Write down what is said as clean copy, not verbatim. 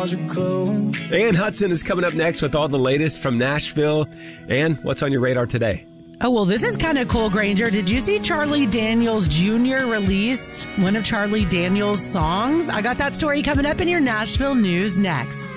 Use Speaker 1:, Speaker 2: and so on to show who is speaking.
Speaker 1: walls are closed.
Speaker 2: Ann Hudson is coming up next with all the latest from Nashville. Ann, what's on your radar today?
Speaker 3: Oh, well, this is kind of cool, Granger. Did you see Charlie Daniels Jr. released one of Charlie Daniels' songs? I got that story coming up in your Nashville news next.